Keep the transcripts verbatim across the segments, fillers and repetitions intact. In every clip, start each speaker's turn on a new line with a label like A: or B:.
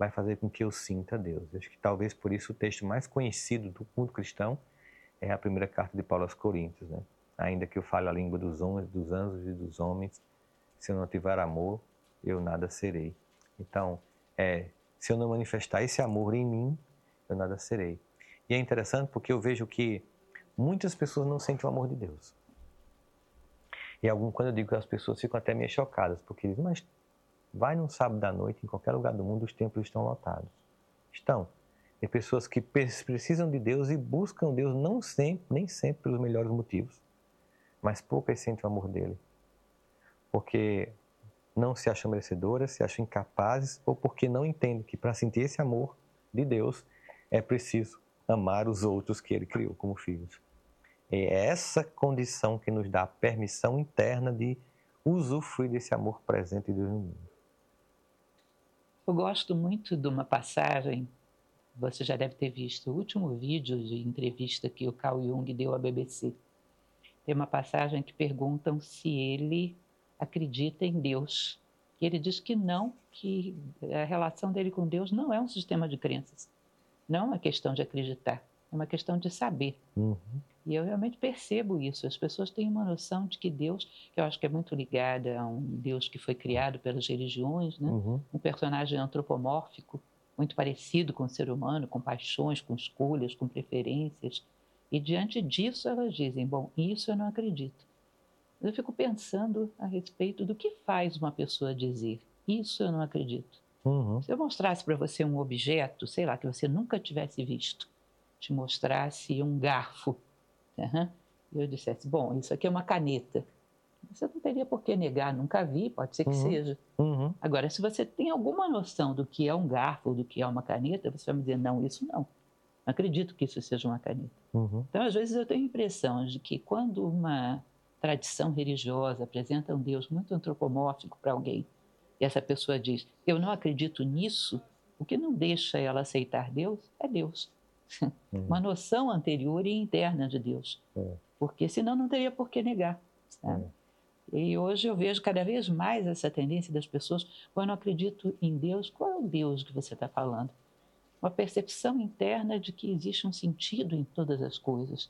A: vai fazer com que eu sinta Deus. Eu acho que talvez por isso o texto mais conhecido do mundo cristão é a primeira carta de Paulo aos Coríntios, né? Ainda que eu fale a língua dos homens, dos anjos e dos homens, se eu não tiver amor, eu nada serei. Então, é, se eu não manifestar esse amor em mim, eu nada serei. E é interessante porque eu vejo que muitas pessoas não sentem o amor de Deus. E algum, quando eu digo que as pessoas ficam até meio chocadas, porque dizem, mas vai num sábado à noite, em qualquer lugar do mundo, os templos estão lotados. Estão. Tem pessoas que precisam de Deus e buscam Deus não sempre, nem sempre pelos melhores motivos, mas poucas sentem o amor dele. Porque não se acham merecedoras, se acham incapazes, ou porque não entendem que para sentir esse amor de Deus é preciso amar os outros que ele criou como filhos. É essa condição que nos dá a permissão interna de usufruir desse amor presente de Deus no mundo.
B: Eu gosto muito de uma passagem, você já deve ter visto o último vídeo de entrevista que o Carl Jung deu à B B C. Tem uma passagem que perguntam se ele acredita em Deus. E ele diz que não, que a relação dele com Deus não é um sistema de crenças. Não é uma questão de acreditar, é uma questão de saber.
A: Uhum.
B: E eu realmente percebo isso. As pessoas têm uma noção de que Deus, que eu acho que é muito ligada a um Deus que foi criado pelas religiões, né?
A: Uhum.
B: Um personagem antropomórfico, muito parecido com o ser humano, com paixões, com escolhas, com preferências. E diante disso elas dizem, bom, isso eu não acredito. Eu fico pensando a respeito do que faz uma pessoa dizer, isso eu não acredito.
A: Uhum.
B: Se eu mostrasse para você um objeto, sei lá, que você nunca tivesse visto, te mostrasse um garfo, uhum, e eu dissesse, bom, isso aqui é uma caneta, você não teria por que negar, nunca vi, pode ser que
A: Uhum.
B: seja.
A: Uhum.
B: Agora, se você tem alguma noção do que é um garfo, do que é uma caneta, você vai me dizer, não, isso não. Não acredito que isso seja uma caneta.
A: Uhum.
B: Então, às vezes eu tenho a impressão de que quando uma tradição religiosa apresenta um Deus muito antropomórfico para alguém, e essa pessoa diz, eu não acredito nisso, o que não deixa ela aceitar Deus é Deus. Uhum. Uma noção anterior e interna de Deus.
A: É.
B: Porque senão não teria por que negar. Sabe? É. E hoje eu vejo cada vez mais essa tendência das pessoas, quando eu não acredito em Deus, qual é o Deus que você está falando? Uma percepção interna de que existe um sentido em todas as coisas.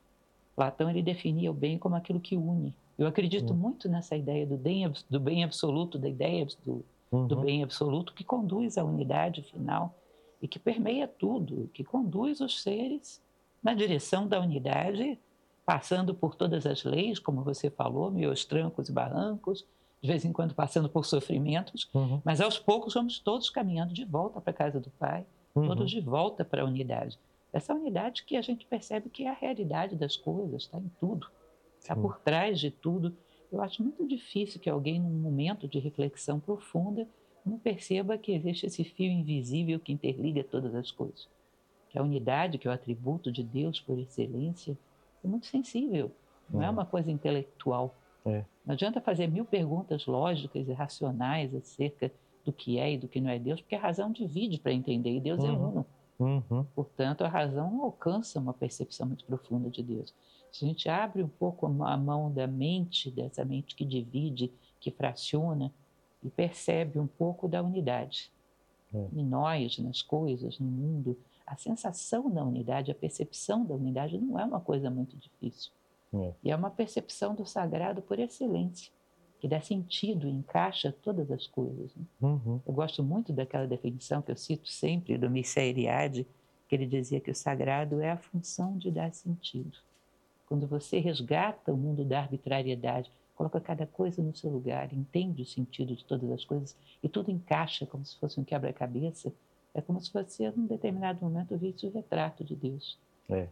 B: Platão ele definia o bem como aquilo que une. Eu acredito uhum. muito nessa ideia do bem, do bem absoluto, da ideia do, uhum. do bem absoluto que conduz à unidade final e que permeia tudo, que conduz os seres na direção da unidade, passando por todas as leis, como você falou, meus trancos e barrancos, de vez em quando passando por sofrimentos, uhum. mas aos poucos vamos todos caminhando de volta para a casa do Pai, uhum. todos de volta para a unidade. Essa unidade que a gente percebe que é a realidade das coisas, está em tudo, está por trás de tudo. Eu acho muito difícil que alguém, num momento de reflexão profunda, não perceba que existe esse fio invisível que interliga todas as coisas. Que a unidade, que é o atributo de Deus por excelência, é muito sensível, não é, é uma coisa intelectual.
A: É.
B: Não adianta fazer mil perguntas lógicas e racionais acerca do que é e do que não é Deus, porque a razão divide para entender, e Deus uhum. é uno.
A: Uhum.
B: Portanto, a razão não alcança uma percepção muito profunda de Deus. Se a gente abre um pouco a mão da mente, dessa mente que divide, que fraciona, e percebe um pouco da unidade. É. Em nós, nas coisas, no mundo, a sensação da unidade, a percepção da unidade não é uma coisa muito difícil. É. E é uma percepção do sagrado por excelência, que dá sentido e encaixa todas as coisas. Né?
A: Uhum.
B: Eu gosto muito daquela definição que eu cito sempre do Mircea Eliade, que ele dizia que o sagrado é a função de dar sentido. Quando você resgata o mundo da arbitrariedade, coloca cada coisa no seu lugar, entende o sentido de todas as coisas e tudo encaixa como se fosse um quebra-cabeça, é como se você, num determinado momento, visse o retrato de Deus.
A: É.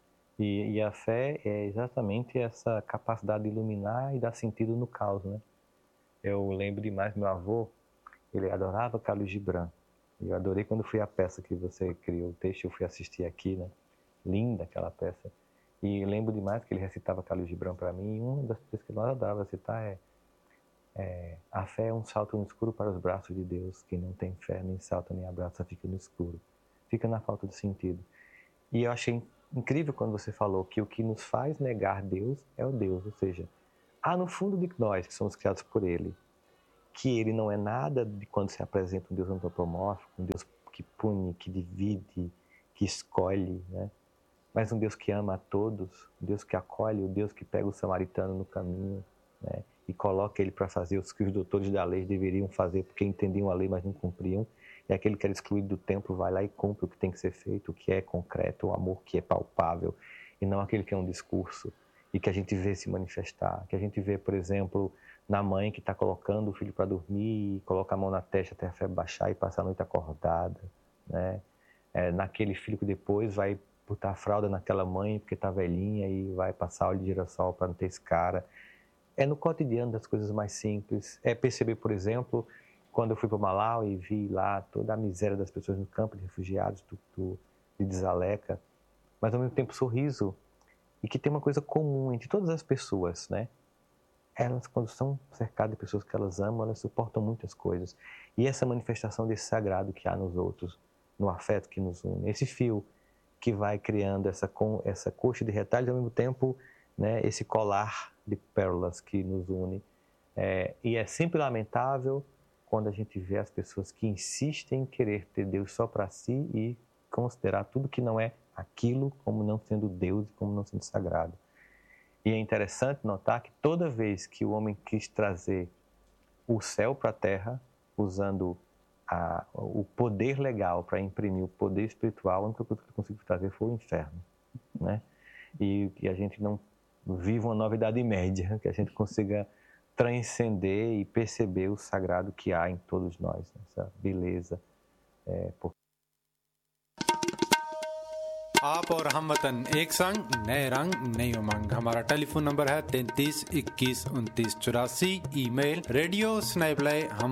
A: E, e a fé é exatamente essa capacidade de iluminar e dar sentido no caos, né? Eu lembro demais, meu avô, ele adorava Khalil Gibran. E eu adorei quando fui à peça que você criou, o texto, eu fui assistir aqui, né? Linda aquela peça. E lembro demais que ele recitava Khalil Gibran para mim, e uma das coisas que nós adorava citar é, é a fé é um salto no escuro para os braços de Deus, quem não tem fé nem salta nem abraça, fica no escuro. Fica na falta de sentido. E eu achei incrível quando você falou que o que nos faz negar Deus é o Deus, ou seja, há no fundo de nós, que somos criados por Ele, que ele não é nada de quando se apresenta um Deus antropomórfico, um Deus que pune, que divide, que escolhe, né? Mas um Deus que ama a todos, um Deus que acolhe, um Deus que pega o samaritano no caminho, né? E coloca ele para fazer os que os doutores da lei deveriam fazer, porque entendiam a lei, mas não cumpriam. E aquele que era excluído do templo vai lá e cumpre o que tem que ser feito, o que é concreto, o amor que é palpável, e não aquele que é um discurso, e que a gente vê se manifestar, que a gente vê, por exemplo, na mãe que está colocando o filho para dormir, e coloca a mão na testa até a febre baixar e passa a noite acordada, né? É, naquele filho que depois vai botar a fralda naquela mãe porque está velhinha e vai passar óleo de girassol para não ter esse cara. É no cotidiano das coisas mais simples. É perceber, por exemplo, quando eu fui para Malau e vi lá toda a miséria das pessoas no campo de refugiados do, do, de Dzaleka, mas ao mesmo tempo sorriso, e que tem uma coisa comum entre todas as pessoas, né? Elas, quando são cercadas de pessoas que elas amam, elas suportam muitas coisas. E essa manifestação desse sagrado que há nos outros, no afeto que nos une, esse fio que vai criando essa, essa coxa de retalhos, ao mesmo tempo, né, esse colar de pérolas que nos une. É, e é sempre lamentável quando a gente vê as pessoas que insistem em querer ter Deus só para si e considerar tudo que não é aquilo como não sendo Deus e como não sendo sagrado. E é interessante notar que toda vez que o homem quis trazer o céu para a terra, usando a, o poder legal para imprimir o poder espiritual, a única coisa que ele conseguiu trazer foi o inferno, né? E que a gente não viva uma nova idade média, que a gente consiga transcender e perceber o sagrado que há em todos nós, essa beleza. É, por...
C: आप और हम वतन एक संग, नए रंग, नई उमंग। हमारा टेलीफोन नंबर है तैंतीस इक्कीस उनतीस चौरासी। ईमेल रेडियो स्नैपलाई हम